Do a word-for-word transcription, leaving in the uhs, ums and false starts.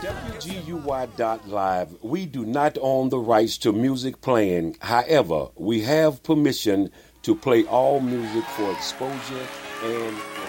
W G U Y dot live, we do not own the rights to music playing. However, we have permission to play all music for exposure and